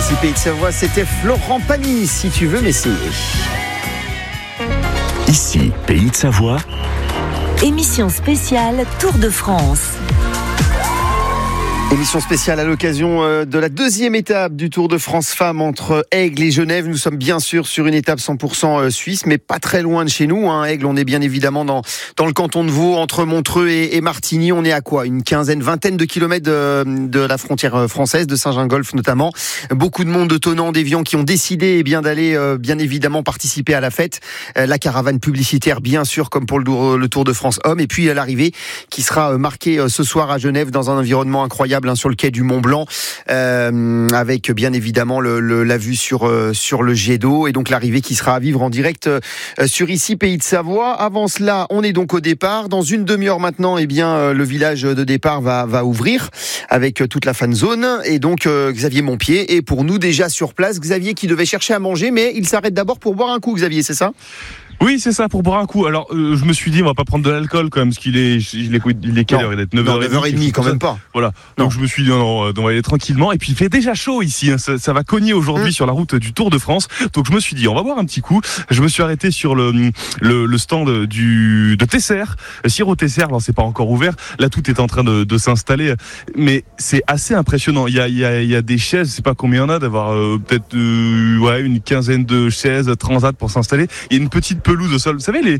Ici Pays de Savoie, c'était Florent Pagny, si tu veux m'essayer. Ici Pays de Savoie. Émission spéciale Tour de France. Émission spéciale à l'occasion de la deuxième étape du Tour de France Femmes entre Aigle et Genève. Nous sommes bien sûr sur une étape 100% suisse, mais pas très loin de chez nous. Aigle, on est bien évidemment dans le canton de Vaud, entre Montreux et Martigny. On est à quoi ? Une vingtaine de kilomètres de la frontière française, de Saint-Gingolph notamment. Beaucoup de monde, de tenants, d'éviants qui ont décidé d'aller bien évidemment participer à la fête. La caravane publicitaire, bien sûr, comme pour le Tour de France Hommes. Et puis l'arrivée qui sera marquée ce soir à Genève dans un environnement incroyable, sur le quai du Mont Blanc, avec bien évidemment la vue sur le jet d'eau, et donc l'arrivée qui sera à vivre en direct sur Ici Pays de Savoie. Avant cela, on est donc au départ. Dans une demi-heure maintenant, le village de départ va ouvrir avec toute la fan zone, et donc Xavier Montpied est pour nous déjà sur place. Xavier qui devait chercher à manger, mais il s'arrête d'abord pour boire un coup. Xavier, c'est ça ? Oui, c'est ça, pour boire un coup. Alors, je me suis dit, on va pas prendre de l'alcool quand même, parce qu'il est quelle heure ? Il est 9h30 quand même pas. Voilà. Donc je me suis dit, non, on va aller tranquillement. Et puis il fait déjà chaud ici, hein. Ça va cogner aujourd'hui sur la route du Tour de France. Donc je me suis dit, on va boire un petit coup. Je me suis arrêté sur le stand de Tesser, Sirop Tesser. Alors c'est pas encore ouvert. Là, tout est en train de s'installer. Mais c'est assez impressionnant. Il y a des chaises, je sais pas combien il y en a, d'avoir peut-être une quinzaine de chaises transat pour s'installer. Il y a une petite pelouse au sol, vous savez,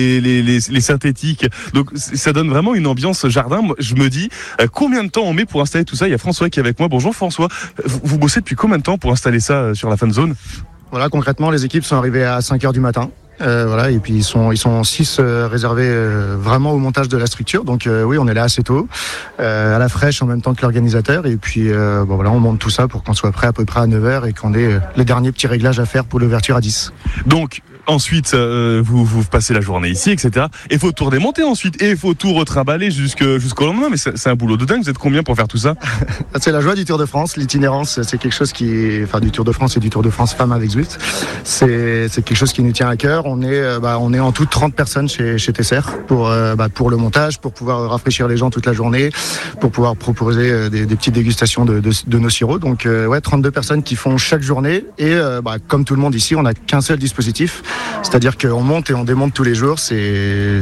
les synthétiques. Donc ça donne vraiment une ambiance jardin. Moi, je me dis, combien de temps on met pour installer tout ça ? Il y a François qui est avec moi. Bonjour François, vous bossez depuis combien de temps pour installer ça sur la fan zone ? Voilà, concrètement, les équipes sont arrivées à 5h du matin. Et puis ils sont 6 réservés vraiment au montage de la structure. Donc oui, on est là assez tôt, à la fraîche en même temps que l'organisateur. Et puis on monte tout ça pour qu'on soit prêt à peu près à 9h et qu'on ait les derniers petits réglages à faire pour l'ouverture à 10. Donc ensuite, vous passez la journée ici, etc. Et il faut tout redémonter ensuite. Et il faut tout retrimballer jusqu'au lendemain. Mais c'est un boulot de dingue. Vous êtes combien pour faire tout ça ? C'est la joie du Tour de France. L'itinérance, c'est quelque chose du Tour de France et du Tour de France Femmes avec Zwift. C'est quelque chose qui nous tient à cœur. On est en tout 30 personnes chez Tesser pour le montage, pour pouvoir rafraîchir les gens toute la journée, pour pouvoir proposer des petites dégustations de nos sirops. Donc 32 personnes qui font chaque journée. Et comme tout le monde ici, on n'a qu'un seul dispositif. C'est-à-dire qu'on monte et on démonte tous les jours, c'est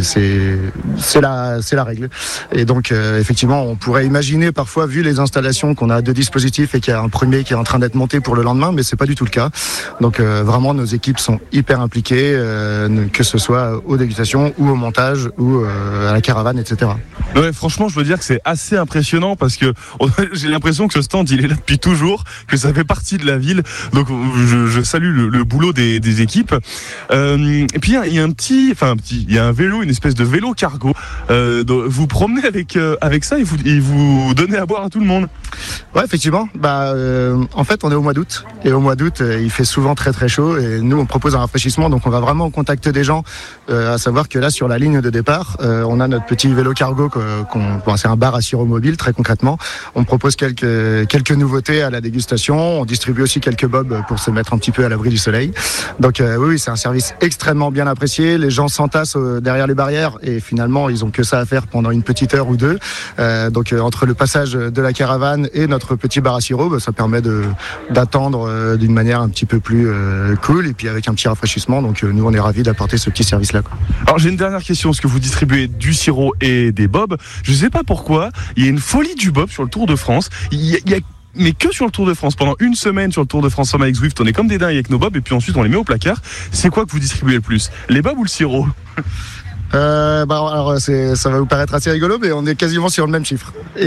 la règle. Et donc effectivement, on pourrait imaginer parfois, vu les installations, qu'on a 2 dispositifs et qu'il y a un premier qui est en train d'être monté pour le lendemain, mais c'est pas du tout le cas. Donc vraiment, nos équipes sont hyper impliquées, que ce soit aux dégustations ou au montage ou à la caravane, etc. Ouais, franchement, je veux dire que c'est assez impressionnant parce que j'ai l'impression que ce stand, il est là depuis toujours, que ça fait partie de la ville. Donc je salue le boulot des équipes. Et puis il y a un vélo, une espèce de vélo cargo. Vous promenez avec ça et vous donnez à boire à tout le monde. Ouais, effectivement. En fait, on est au mois d'août et au mois d'août, il fait souvent très très chaud et nous on propose un rafraîchissement, donc on va vraiment au contact des gens. À savoir que là, sur la ligne de départ, on a notre petit vélo cargo c'est un bar à sirop mobile, très concrètement. On propose quelques nouveautés à la dégustation. On distribue aussi quelques bobs pour se mettre un petit peu à l'abri du soleil. Donc oui, c'est un service extrêmement bien apprécié. Les gens s'entassent derrière les barrières et finalement, ils ont que ça à faire pendant une petite heure ou deux. Donc entre le passage de la caravane et notre petit bar à sirop, ça permet d'attendre d'une manière un petit peu plus cool et puis avec un petit rafraîchissement. Donc nous, on est ravis d'apporter ce petit service-là. Alors j'ai une dernière question, parce que vous distribuez du sirop et des bobs. Je ne sais pas pourquoi, il y a une folie du bob sur le Tour de France. Mais que sur le Tour de France. Pendant une semaine sur le Tour de France Femmes avec Zwift, on est comme des dingues avec nos bobs et puis ensuite on les met au placard. C'est quoi que vous distribuez le plus ? Les bobs ou le sirop ? Alors ça va vous paraître assez rigolo, mais on est quasiment sur le même chiffre.